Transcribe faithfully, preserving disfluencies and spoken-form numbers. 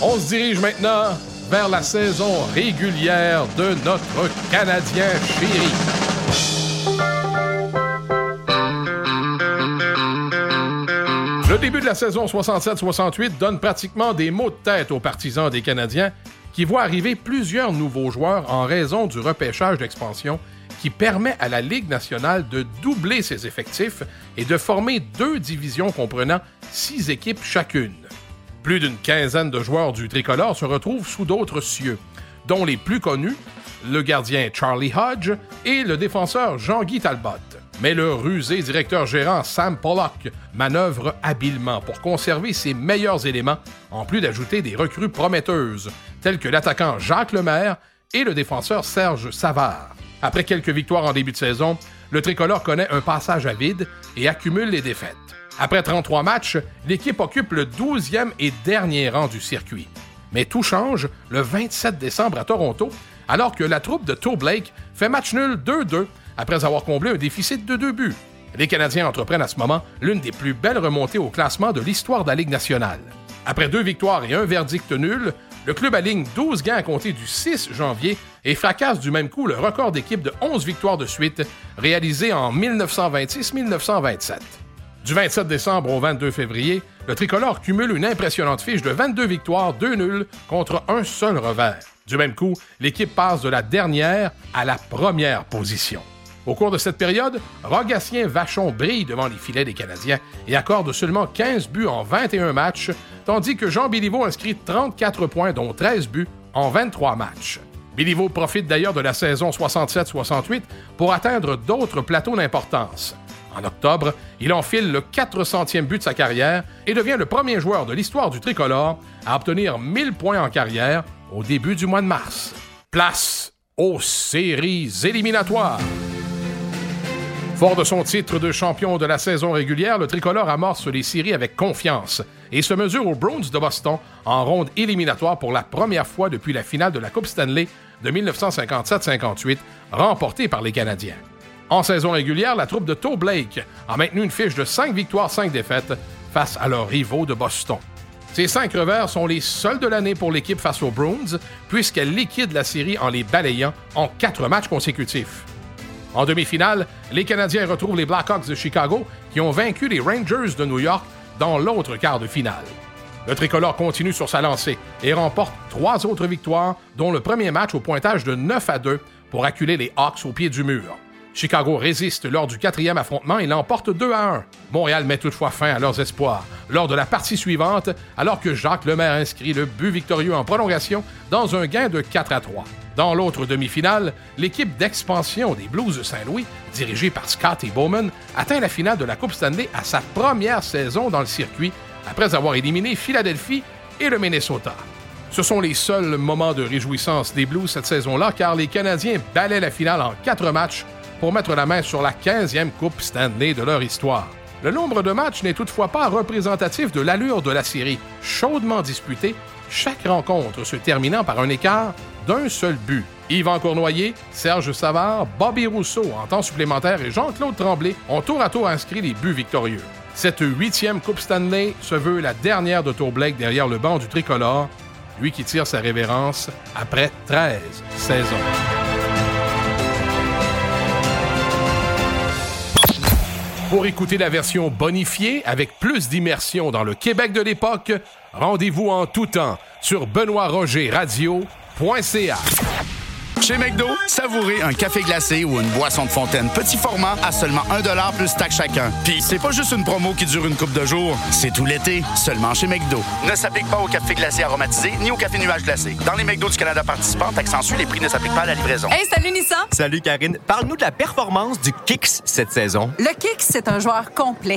On se dirige maintenant vers la saison régulière de notre Canadien chéri. Le début de la saison soixante-sept soixante-huit donne pratiquement des maux de tête aux partisans des Canadiens qui voient arriver plusieurs nouveaux joueurs en raison du repêchage d'expansion qui permet à la Ligue nationale de doubler ses effectifs et de former deux divisions comprenant six équipes chacune. Plus d'une quinzaine de joueurs du tricolore se retrouvent sous d'autres cieux, dont les plus connus, le gardien Charlie Hodge et le défenseur Jean-Guy Talbot. Mais le rusé directeur gérant Sam Pollock manœuvre habilement pour conserver ses meilleurs éléments, en plus d'ajouter des recrues prometteuses, telles que l'attaquant Jacques Lemaire et le défenseur Serge Savard. Après quelques victoires en début de saison, le tricolore connaît un passage à vide et accumule les défaites. Après trente-trois matchs, l'équipe occupe le douzième et dernier rang du circuit. Mais tout change le vingt-sept décembre à Toronto, alors que la troupe de Toe Blake fait match nul deux deux après avoir comblé un déficit de deux buts. Les Canadiens entreprennent à ce moment l'une des plus belles remontées au classement de l'histoire de la Ligue nationale. Après deux victoires et un verdict nul, le club aligne douze gains à compter du six janvier et fracasse du même coup le record d'équipe de onze victoires de suite réalisé en dix-neuf cent vingt-six dix-neuf cent vingt-sept. Du vingt-sept décembre au vingt-deux février, le tricolore cumule une impressionnante fiche de vingt-deux victoires, deux nuls contre un seul revers. Du même coup, l'équipe passe de la dernière à la première position. Au cours de cette période, Rogatien Vachon brille devant les filets des Canadiens et accorde seulement quinze buts en vingt et un matchs, tandis que Jean Béliveau inscrit trente-quatre points, dont treize buts, en vingt-trois matchs. Béliveau profite d'ailleurs de la saison soixante-sept soixante-huit pour atteindre d'autres plateaux d'importance. En octobre, il enfile le quatre centième but de sa carrière et devient le premier joueur de l'histoire du tricolore à obtenir mille points en carrière au début du mois de mars. Place aux séries éliminatoires. Fort de son titre de champion de la saison régulière, le tricolore amorce les séries avec confiance et se mesure aux Bruins de Boston en ronde éliminatoire pour la première fois depuis la finale de la Coupe Stanley de dix-neuf cent cinquante-sept cinquante-huit, remportée par les Canadiens. En saison régulière, la troupe de Toe Blake a maintenu une fiche de cinq victoires, cinq défaites face à leurs rivaux de Boston. Ces cinq revers sont les seuls de l'année pour l'équipe face aux Bruins, puisqu'elle liquide la série en les balayant en quatre matchs consécutifs. En demi-finale, les Canadiens retrouvent les Blackhawks de Chicago qui ont vaincu les Rangers de New York dans l'autre quart de finale. Le tricolore continue sur sa lancée et remporte trois autres victoires, dont le premier match au pointage de neuf à deux pour acculer les Hawks au pied du mur. Chicago résiste lors du quatrième affrontement et l'emporte deux à un. Montréal met toutefois fin à leurs espoirs lors de la partie suivante, alors que Jacques Lemaire inscrit le but victorieux en prolongation dans un gain de quatre à trois. Dans l'autre demi-finale, l'équipe d'expansion des Blues de Saint-Louis, dirigée par Scotty Bowman, atteint la finale de la Coupe Stanley à sa première saison dans le circuit, après avoir éliminé Philadelphie et le Minnesota. Ce sont les seuls moments de réjouissance des Blues cette saison-là, car les Canadiens balaient la finale en quatre matchs pour mettre la main sur la quinzième Coupe Stanley de leur histoire. Le nombre de matchs n'est toutefois pas représentatif de l'allure de la série, chaudement disputée, chaque rencontre se terminant par un écart d'un seul but. Yvan Cournoyer, Serge Savard, Bobby Rousseau en temps supplémentaire et Jean-Claude Tremblay ont tour à tour inscrit les buts victorieux. Cette huitième Coupe Stanley se veut la dernière de Toe Blake derrière le banc du tricolore, lui qui tire sa révérence après treize saisons. Pour écouter la version bonifiée avec plus d'immersion dans le Québec de l'époque, rendez-vous en tout temps sur benoît roger radio point c a. Chez McDo, savourez un café glacé ou une boisson de fontaine petit format à seulement un dollar plus taxe chacun. Puis c'est pas juste une promo qui dure une couple de jours, c'est tout l'été, seulement chez McDo. Ne s'applique pas au café glacé aromatisé ni au café nuage glacé. Dans les McDo du Canada participants, t'accentues, les prix ne s'appliquent pas à la livraison. Hey, salut Nissan! Salut Karine. Parle-nous de la performance du Kicks cette saison. Le Kicks, c'est un joueur complet.